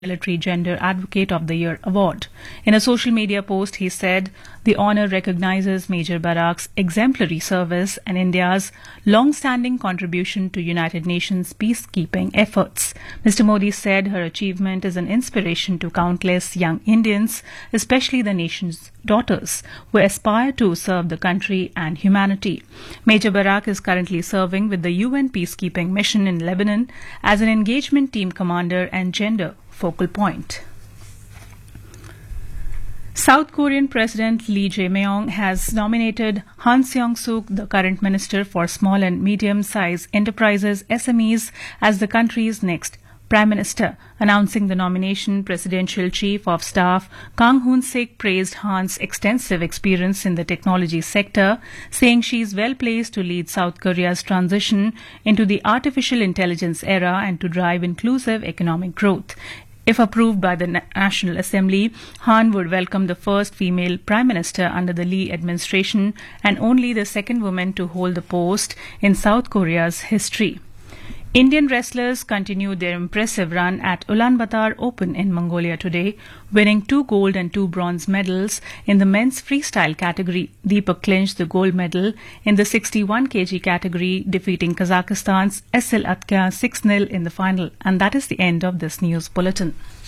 Military Gender Advocate of the Year award. In a social media post, he said, "The honour recognises Major Barak's exemplary service and India's long-standing contribution to United Nations peacekeeping efforts." Mr. Modi said her achievement is an inspiration to countless young Indians, especially the nation's daughters, who aspire to serve the country and humanity. Major Barak is currently serving with the UN peacekeeping mission in Lebanon as an engagement team commander and gender focal point. South Korean President Lee Jae-myung has nominated Han Seong-suk, the current Minister for Small and Medium-Sized Enterprises (SMEs), as the country's next Prime Minister. Announcing the nomination, Presidential Chief of Staff Kang Hoon-sik praised Han's extensive experience in the technology sector, saying she is well placed to lead South Korea's transition into the artificial intelligence era and to drive inclusive economic growth. If approved by the National Assembly, Han would welcome the first female Prime Minister under the Lee administration and only the second woman to hold the post in South Korea's history. Indian wrestlers continued their impressive run at Ulaanbaatar Open in Mongolia today, winning 2 gold and 2 bronze medals in the men's freestyle category. Deepak clinched the gold medal in the 61 kg category, defeating Kazakhstan's Esil Atkan 6-0 in the final. And that is the end of this news bulletin.